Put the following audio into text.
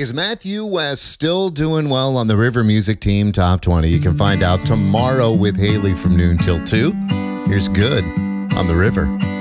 Is Matthew West still doing well on the River Music Team Top 20? You can find out tomorrow with Haley from noon till 2. Here's Good on the River.